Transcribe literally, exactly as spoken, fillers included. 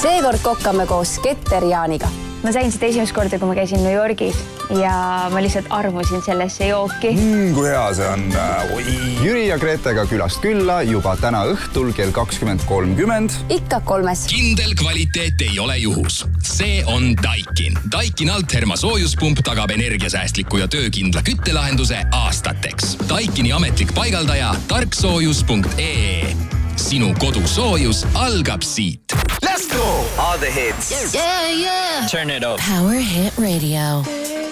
Seekord kokkame koos Keter Jaaniga. Ma sain seda esimest korda, kui ma käisin New Yorgis ja ma lihtsalt armusin sellesse jooki. Mm, kui hea see on. Oi. Jüri ja Gretega külast külla juba täna õhtul kell kakskümmend kolmkümmend. Ikka kolmes. Kindel kvaliteet ei ole juhus. See on Daikin. Daikin Altherma soojuspump tagab energiasäästliku ja töökindla küttelahenduse aastateks. Daikini ametlik paigaldaja tarksoojus punkt ee. Sinu kodusoojus algab siit. Let's go! All the hits. Yeah, yeah. Turn it up. Power Hit Radio.